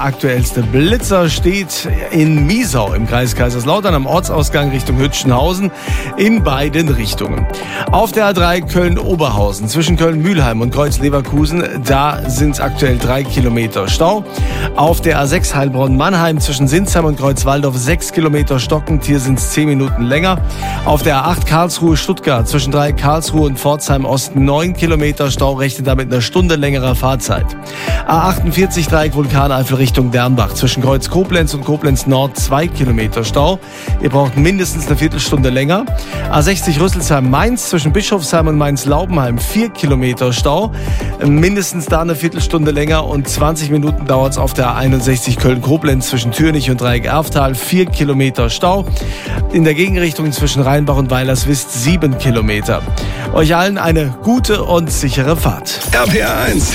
Aktuellste Blitzer steht in Miesau im Kreis Kaiserslautern am Ortsausgang Richtung Hütchenhausen in beiden Richtungen. Auf der A3 Köln-Oberhausen zwischen Köln-Mühlheim und Kreuz-Leverkusen, da sind aktuell 3 Kilometer Stau. Auf der A6 Heilbronn-Mannheim zwischen Sinsheim und Kreuzwaldorf 6 Kilometer stockend, hier sind es 10 Minuten länger. Auf der A8 Karlsruhe-Stuttgart zwischen Dreieck Karlsruhe und Pforzheim-Osten 9 Kilometer Stau, rechnet damit eine Stunde längerer Fahrzeit. A48 Dreieck Vulkaneifel Richtung Dernbach zwischen Kreuz Koblenz und Koblenz Nord 2 Kilometer Stau. Ihr braucht mindestens eine Viertelstunde länger. A60 Rüsselsheim-Mainz zwischen Bischofsheim und Mainz-Laubenheim 4 Kilometer Stau. Mindestens da eine Viertelstunde länger und 20 Minuten dauert es auf der A61 Köln-Koblenz zwischen Türnich und Dreieck Erftal 4 Kilometer Stau. In der Gegenrichtung zwischen Rheinbach und Weilerswist 7 Kilometer. Euch allen eine gute und sichere Fahrt. RPR 1